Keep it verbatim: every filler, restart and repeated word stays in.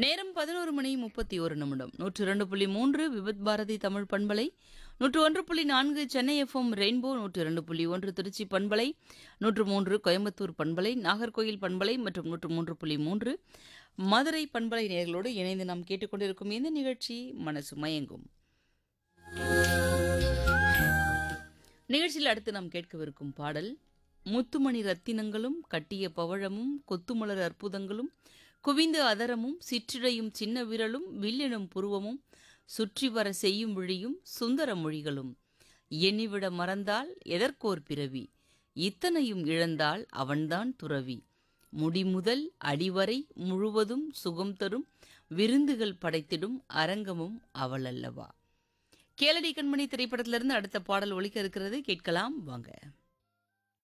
நேரம் பதினொரு மணி முப்பத்தி ஒரு நிமிடம். நூற்று இரண்டு புள்ளி மூன்று விவித் பாரதி தமிழ் பண்பலை, நூற்று ஒன்று புள்ளி நான்கு சென்னை எஃப்எம் ரெயின்போ, நூற்று இரண்டு புள்ளி ஒன்று திருச்சி பண்பலை, நூற்று மூன்று கோயம்புத்தூர் பண்பலை, நாகர்கோயில் பண்பலை மற்றும் நூற்று மூன்று புள்ளி மூன்று மதுரை பண்பலை நேயர்களோடு இணைந்து நாம் கேட்டுக்கொண்டிருக்கும் இந்த நிகழ்ச்சி மனசு மயங்கும். நிகழ்ச்சியில் அடுத்து நாம் கேட்கவிருக்கும் பாடல் முத்துமணி ரத்தினங்களும் கட்டிய பவழமும் கொத்துமலர் அற்புதங்களும் குவிந்த அதரமும் சிற்றிடையும் சின்ன விரலும் வில்லெனும் புருவமும் சுற்றி வர செய்யும் விழியும் சுந்தர மொழிகளும் எண்ணிவிட மறந்தால் எதற்கோர் பிறவி இத்தனையும் இழந்தால் அவன்தான் துறவி முடிமுதல் அடிவரை முழுவதும் சுகம் தரும் விருந்துகள் படைத்திடும் அரங்கமும் அவள் அல்லவா. கேளடி கண்மணி திரைப்படத்திலிருந்து அடுத்த பாடல் ஒலிக்க இருக்கிறது, கேட்கலாம் வாங்க.